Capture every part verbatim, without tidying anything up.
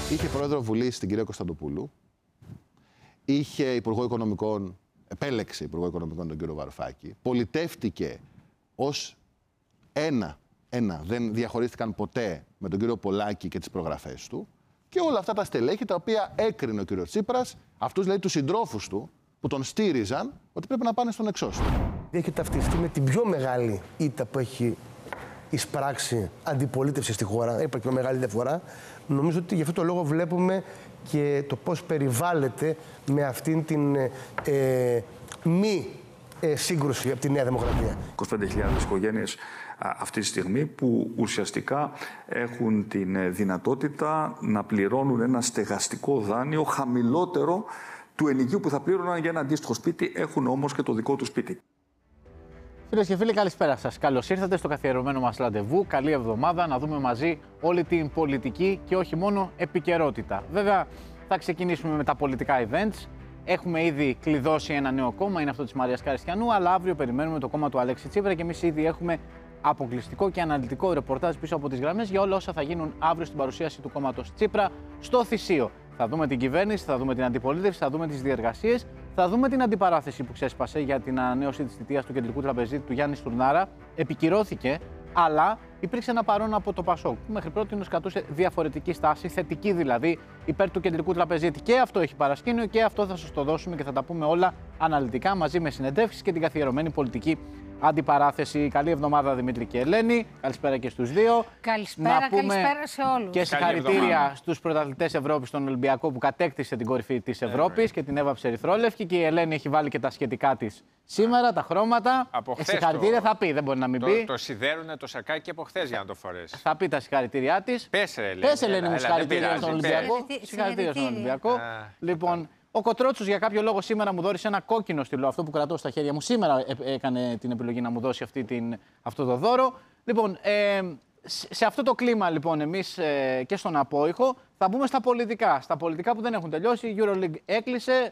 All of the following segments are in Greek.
Είχε πρόεδρο Βουλής την κυρία Κωνσταντοπούλου, είχε υπουργό οικονομικών, επέλεξε υπουργό οικονομικών τον κύριο Βαρουφάκη, πολιτεύτηκε ως ένα, ένα, δεν διαχωρίστηκαν ποτέ με τον κύριο Πολάκη και τις προγραφές του, και όλα αυτά τα στελέχη τα οποία έκρινε ο κύριος Τσίπρας, αυτούς δηλαδή τους συντρόφους του που τον στήριζαν, ότι πρέπει να πάνε στον εξώστη. Έχει ταυτιστεί με την πιο μεγάλη ήττα που έχει εισπράξει αντιπολίτευση στη χώρα, είπα και μεγάλη διαφορά. Νομίζω ότι γι' αυτό το λόγο βλέπουμε και το πώς περιβάλλεται με αυτήν την ε, μη ε, σύγκρουση από τη Νέα Δημοκρατία. είκοσι πέντε χιλιάδες οικογένειες αυτή τη στιγμή που ουσιαστικά έχουν την δυνατότητα να πληρώνουν ένα στεγαστικό δάνειο χαμηλότερο του ενοικίου που θα πλήρωναν για ένα αντίστοιχο σπίτι, έχουν όμως και το δικό του σπίτι. Φίλες και φίλοι, καλησπέρα σας. Καλώς ήρθατε στο καθιερωμένο μας ραντεβού. Καλή εβδομάδα, να δούμε μαζί όλη την πολιτική και όχι μόνο επικαιρότητα. Βέβαια, θα ξεκινήσουμε με τα πολιτικά events. Έχουμε ήδη κλειδώσει ένα νέο κόμμα, είναι αυτό της Μαρίας Καριστιανού, αλλά αύριο περιμένουμε το κόμμα του Αλέξη Τσίπρα και εμείς ήδη έχουμε αποκλειστικό και αναλυτικό ρεπορτάζ πίσω από τις γραμμές για όλα όσα θα γίνουν αύριο στην παρουσίαση του κόμματος Τσίπρα στο Θησίο. Θα δούμε την κυβέρνηση, θα δούμε την αντιπολίτευση, θα δούμε τις διεργασίες, θα δούμε την αντιπαράθεση που ξέσπασε για την ανανέωση της θητείας του κεντρικού τραπεζίτη του Γιάννη Στουρνάρα. Επικυρώθηκε, αλλά υπήρξε ένα παρόν από το Πασόκ, που μέχρι πρώτη κρατούσε διαφορετική στάση, θετική δηλαδή, υπέρ του κεντρικού τραπεζίτη. Και αυτό έχει παρασκήνιο και αυτό θα σας το δώσουμε και θα τα πούμε όλα αναλυτικά μαζί με συνεντεύξεις και την καθιερωμένη πολιτική αντιπαράθεση. Καλή εβδομάδα Δημήτρη και Ελένη. Καλησπέρα και στους δύο. Καλησπέρα, να πούμε καλησπέρα σε όλους. Και συγχαρητήρια στους πρωταθλητές Ευρώπης, στον Ολυμπιακό που κατέκτησε την κορυφή της Ευρώπης και την έβαψε ερυθρόλευκη. Και η Ελένη έχει βάλει και τα σχετικά της σήμερα, τα χρώματα. Από χθες συγχαρητήρια το... θα πει, δεν μπορεί να μην το, πει. Το σιδέρουνε το σακάκι από χθες για να το φορέσει. Θα πει τα συγχαρητήριά της. Πες ρε Ελένη. Πες Ελένη μου, συγχαρητήρια στον Ολυμπιακό. Συγχαρητήρια στον Ολυμπιακό. Λοιπόν, ο Κοτρότσος για κάποιο λόγο σήμερα μου δώρισε ένα κόκκινο στυλό, αυτό που κρατώ στα χέρια μου. Σήμερα έκανε την επιλογή να μου δώσει αυτή την, αυτό το δώρο. Λοιπόν, ε, σε αυτό το κλίμα λοιπόν εμείς ε, και στον απόϊχο θα μπούμε στα πολιτικά. Στα πολιτικά που δεν έχουν τελειώσει. Η EuroLeague έκλεισε,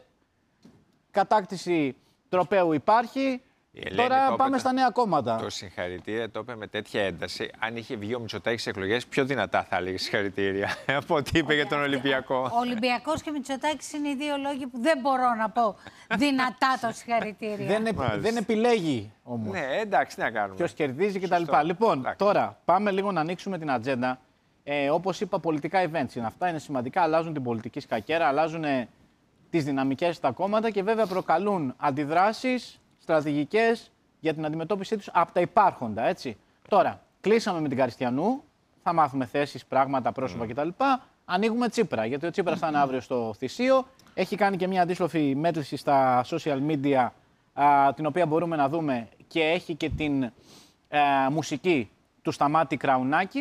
κατάκτηση τροπαίου υπάρχει. Τώρα πάμε τα... στα νέα κόμματα. Το συγχαρητήρια το είπε με τέτοια ένταση. Αν είχε βγει ο Μητσοτάκης στις εκλογές, πιο δυνατά θα έλεγε συγχαρητήρια από ό,τι είπε για τον Ολυμπιακό. Ο Ολυμπιακός και Μητσοτάκης είναι οι δύο λόγοι που δεν μπορώ να πω δυνατά το συγχαρητήρια. Δεν, επι... δεν επιλέγει όμως. Ναι, εντάξει, να κάνουμε. Ποιος κερδίζει κτλ. Λοιπόν, εντάξει. Τώρα πάμε λίγο να ανοίξουμε την ατζέντα. Ε, όπως είπα, πολιτικά events είναι αυτά. Είναι σημαντικά, αλλάζουν την πολιτική σκακέρα, αλλάζουν τις δυναμικές στα κόμματα και βέβαια προκαλούν αντιδράσεις στρατηγικές για την αντιμετώπιση τους από τα υπάρχοντα, έτσι. Τώρα, κλείσαμε με την Καριστιανού, θα μάθουμε θέσεις, πράγματα, πρόσωπα mm. κτλ. Ανοίγουμε Τσίπρα, γιατί ο Τσίπρας θα είναι αύριο στο Θησίο. Έχει κάνει και μια αντίστροφη μέτρηση στα social media, α, την οποία μπορούμε να δούμε και έχει και την α, μουσική του Σταμάτη Κραουνάκη.